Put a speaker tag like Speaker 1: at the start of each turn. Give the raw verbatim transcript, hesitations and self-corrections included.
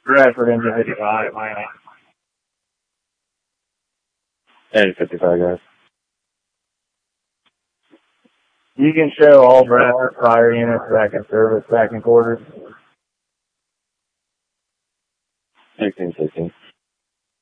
Speaker 1: Bradford, engine fifty-five, Atlanta.
Speaker 2: Engine fifty-five, guys.
Speaker 1: You can show all Bradford prior units back in service, back in quarters.
Speaker 2: sixteen